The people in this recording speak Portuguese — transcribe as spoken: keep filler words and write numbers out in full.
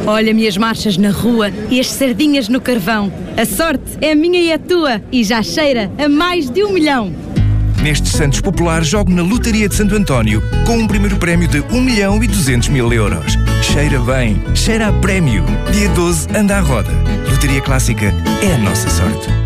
Olha-me as marchas na rua e as sardinhas no carvão. A sorte é minha e a tua e já cheira a mais de um milhão. Nestes Santos Populares jogo na Lotaria de Santo António com um primeiro prémio de um milhão e duzentos mil euros. Cheira bem, cheira a prémio. Dia doze anda à roda. Lotaria Clássica é a nossa sorte.